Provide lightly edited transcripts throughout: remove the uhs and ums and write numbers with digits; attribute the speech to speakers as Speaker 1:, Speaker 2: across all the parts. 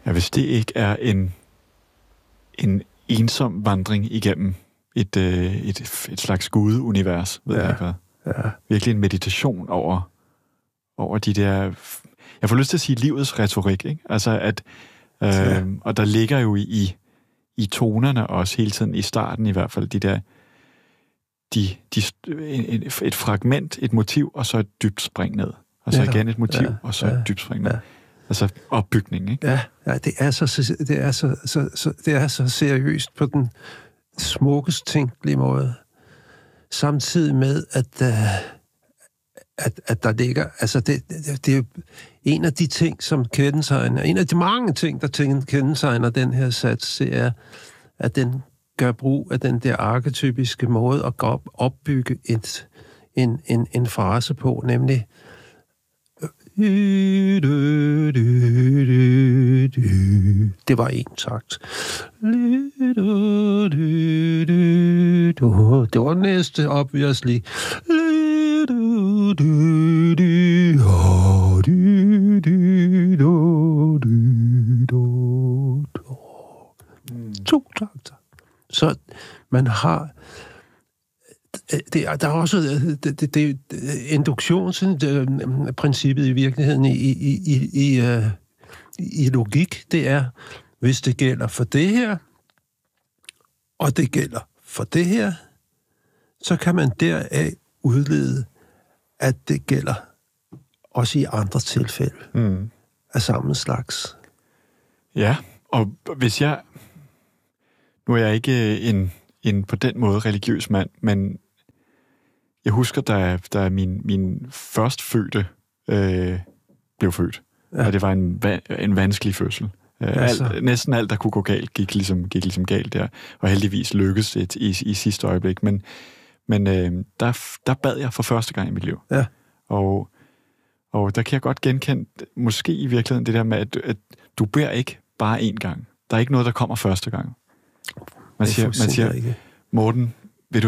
Speaker 1: Ja, hvis det ikke er en ensom vandring igennem et slags gudeunivers, ved jeg ikke hvad.
Speaker 2: Ja.
Speaker 1: Virkelig en meditation over de der... Jeg får lyst til at sige livets retorik, ikke? Altså at... Og der ligger jo i tonerne også hele tiden, i starten i hvert fald, de der... et fragment, et motiv, og så et dybt spring ned. Og så igen et motiv, og så et dybt spring ned. Ja. Altså opbygning, ikke?
Speaker 2: Ja, det er så seriøst på den smukkest tænkelige måde. Samtidig med, at der ligger... Altså, det er en af de ting, som kendetegner... En af de mange ting, der kendetegner den her sats, det er, at den gør brug af den der arketypiske måde at opbygge en frase på, nemlig... Det var en takt. Det var næste obviously. To takter. Så man har... Der er også det induktionsprincippet i virkeligheden i logik. Det er, hvis det gælder for det her, og det gælder for det her, så kan man deraf udlede, at det gælder også i andre tilfælde af samme slags. Ja,
Speaker 1: og hvis jeg... Nu er jeg ikke en på den måde religiøs mand, men jeg husker, da min førstfødte blev født, og det var en vanskelig fødsel. Næsten alt, der kunne gå galt, gik ligesom galt der, og heldigvis lykkedes det i sidste øjeblik. Men der bad jeg for første gang i mit liv.
Speaker 2: Ja.
Speaker 1: Og der kan jeg godt genkende, måske i virkeligheden, det der med, at du beder ikke bare én gang. Der er ikke noget, der kommer første gang. Man siger, Morten, vil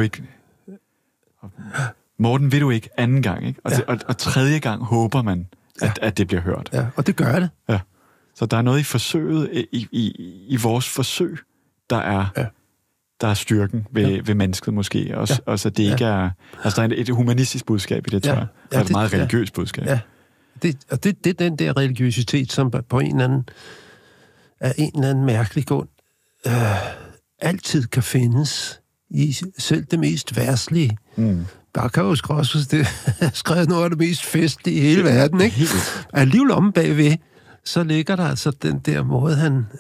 Speaker 1: du ikke anden gang, ikke? Og tredje gang håber man, at det bliver hørt.
Speaker 2: Ja, og det gør det.
Speaker 1: Ja. Så der er noget i forsøget, i vores forsøg, der er styrken ved mennesket måske. Også at det ikke er... Altså, der er et humanistisk budskab i det, tror jeg. Og et meget religiøst budskab.
Speaker 2: Ja. Det er den der religiøsitet, som på en eller anden mærkelig grund altid kan findes i selv det mest værslige. Backhaus også skrevet noget af det mest festlige i hele verden, ikke? Alligevel om bagved, så ligger der altså den der måde,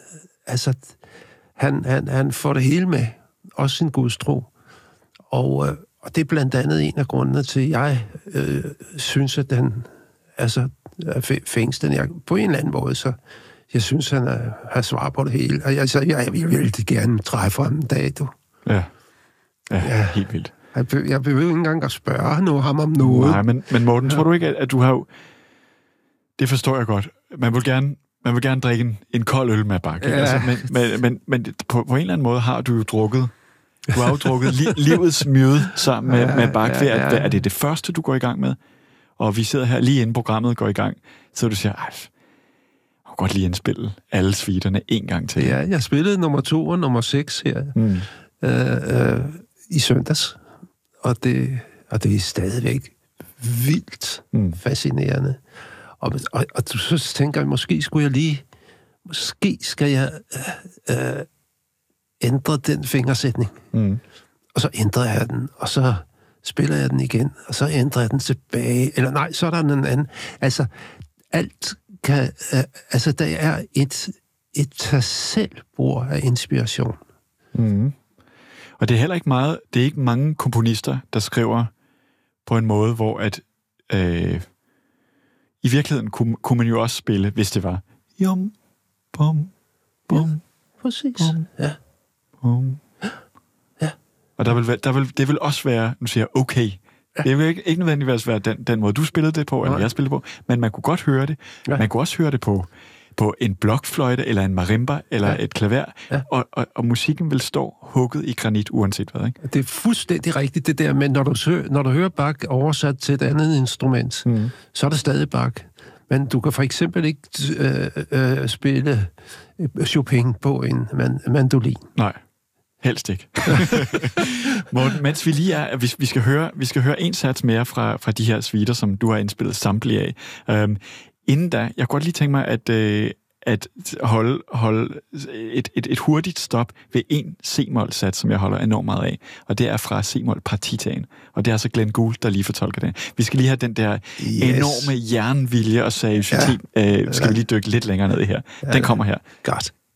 Speaker 2: han får det hele med, også sin gudstro. Og det er blandt andet en af grundene til, at jeg synes, at den fængslen, på en eller anden måde, så jeg synes, han har svar på det hele. Og jeg vil virkelig gerne træffe ham en dag, du.
Speaker 1: Ja, helt vildt.
Speaker 2: Jeg behøver ikke engang at spørge ham om noget.
Speaker 1: Nej, men Morten, tror du ikke, at du har jo... Det forstår jeg godt. Man vil gerne drikke en kold øl med Bach. Ja. Altså, men på en eller anden måde har du jo drukket... Du har jo drukket livets mjøde sammen med Bach. Er det første, du går i gang med? Og vi sidder her lige inden programmet går i gang, så du siger, jeg kan godt lige indspille alle suiterne en gang til.
Speaker 2: Ja, jeg spillede nummer 2 og nummer 6 her i søndags. Og det er stadigvæk vildt fascinerende. Og så tænker jeg, måske skal jeg ændre den fingersætning. Og så ændrer jeg den, og så spiller jeg den igen, og så ændrer jeg den tilbage. Eller nej, så er der en anden. Altså, alt kan... der er et tag selv-bord af inspiration.
Speaker 1: Og det er heller ikke meget... Det er ikke mange komponister, der skriver på en måde, hvor at... I virkeligheden kunne man jo også spille, hvis det var... Jum, bum, bum.
Speaker 2: Ja, præcis.
Speaker 1: Bum, bum.
Speaker 2: Ja.
Speaker 1: Og det vil også være... Nu siger jeg, okay. Ja. Det vil ikke nødvendigvis være den måde, du spillede det på, eller jeg spillede på, men man kunne godt høre det. Ja. Man kunne også høre det på en blokfløjte, eller en marimba, eller et klaver, og musikken vil stå hugget i granit, uanset hvad, ikke?
Speaker 2: Det er fuldstændig rigtigt, det der, men når du hører Bach oversat til et andet instrument, så er det stadig Bach. Men du kan for eksempel ikke spille Chopin på en mandolin.
Speaker 1: Nej, helst ikke. Morten, mens vi lige er, vi skal høre en sats mere fra de her suiter, som du har indspillet samtlige af. Inden da, jeg kunne godt lige tænke mig at holde et hurtigt stop ved en C-mol-sats, som jeg holder enormt meget af, og det er fra C-mol partitaen, og det er altså Glenn Gould, der lige fortolker det. Vi skal lige have den der enorme jernvilje og seriøsitet, skal vi lige dykke lidt længere ned i her. Den kommer her.
Speaker 2: Godt.